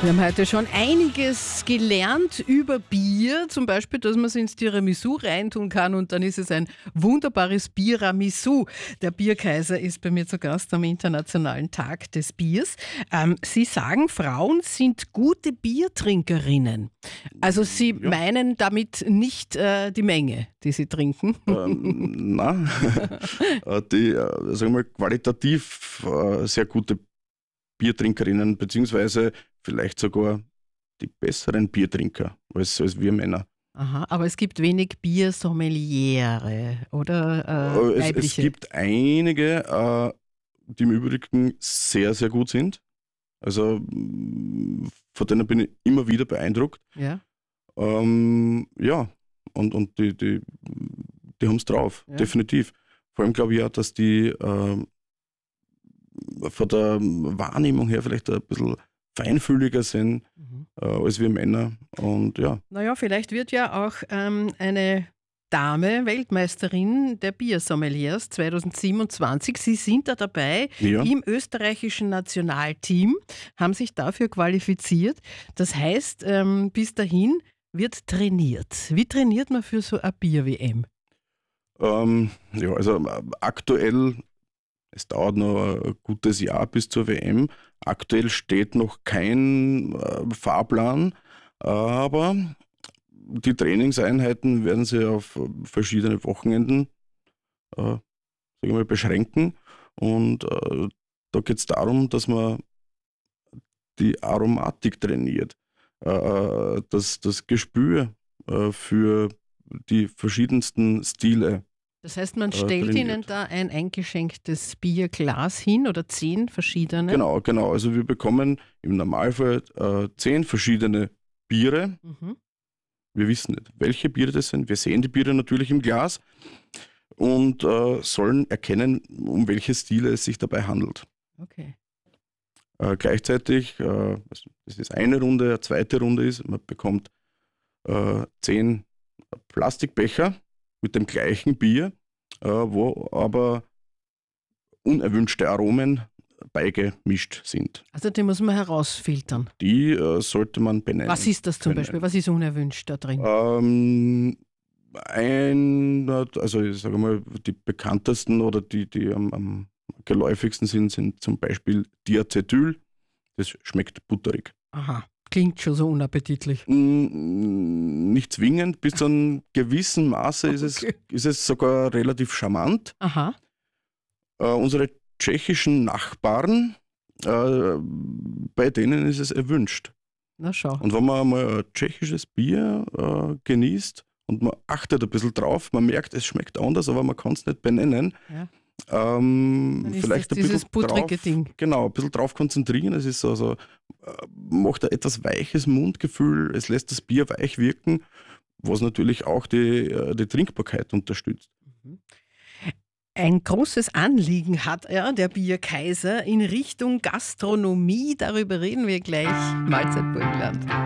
Wir haben heute schon einiges gelernt über Bier, zum Beispiel, dass man es ins Tiramisu reintun kann und dann ist es ein wunderbares Biramisu. Der Bierkaiser ist bei mir zu Gast am Internationalen Tag des Biers. Sie sagen, Frauen sind gute Biertrinkerinnen. Also Sie meinen damit nicht die Menge, die sie trinken? Nein, die sagen wir, qualitativ sehr gute Biertrinkerinnen, beziehungsweise vielleicht sogar die besseren Biertrinker als wir Männer. Aha, aber es gibt wenig Biersommeliere, oder Es weibliche? gibt einige, die im Übrigen sehr, sehr gut sind. Also von denen bin ich immer wieder beeindruckt. Ja, Ja, und die haben es drauf, ja. definitiv. Vor allem glaube ich auch, dass die von der Wahrnehmung her vielleicht ein bisschen feinfühliger sind als wir Männer. Und ja, Naja, vielleicht wird ja auch eine Dame Weltmeisterin der Biersommeliers 2027. Sie sind da dabei Ja. im österreichischen Nationalteam, haben sich dafür qualifiziert. Das heißt, bis dahin wird trainiert. Wie trainiert man für so eine Bier-WM? ja, also aktuell, es dauert noch ein gutes Jahr bis zur WM. Aktuell steht noch kein Fahrplan, aber die Trainingseinheiten werden sie auf verschiedene Wochenenden sag ich mal, beschränken. Und da geht es darum, dass man die Aromatik trainiert, das Gespür für die verschiedensten Stile. Das heißt, man stellt trainiert. Ihnen da ein eingeschenktes Bierglas hin oder 10 verschiedene? Genau. Also wir bekommen im Normalfall 10 verschiedene Biere. Mhm. Wir wissen nicht, welche Biere das sind. Wir sehen die Biere natürlich im Glas und sollen erkennen, um welche Stile es sich dabei handelt. Okay. Gleichzeitig, das ist eine Runde, eine zweite Runde ist, man bekommt 10 Plastikbecher mit dem gleichen Bier, wo aber unerwünschte Aromen beigemischt sind. Also die muss man herausfiltern. Die sollte man benennen. Was ist das zum können. Beispiel? Was ist unerwünscht da drin? Also ich sage mal, die bekanntesten oder die am geläufigsten sind zum Beispiel Diacetyl. Das schmeckt butterig. Aha, klingt schon so unappetitlich. Nicht zwingend, bis zu einem gewissen Maße Okay. ist es sogar relativ charmant. Aha, Unsere tschechischen Nachbarn, bei denen ist es erwünscht. na schau. Und wenn man mal ein tschechisches Bier genießt und man achtet ein bisschen drauf, man merkt, es schmeckt anders, aber man kann es nicht benennen. Ja. ist Vielleicht das ein dieses bisschen buttrige drauf, Ding. Genau, ein bisschen drauf konzentrieren. Es ist macht ein etwas weiches Mundgefühl, es lässt das Bier weich wirken, was natürlich auch die Trinkbarkeit unterstützt. Ein großes Anliegen hat er, der Bierkaiser, in Richtung Gastronomie. Darüber reden wir gleich. Mahlzeit Burgenland.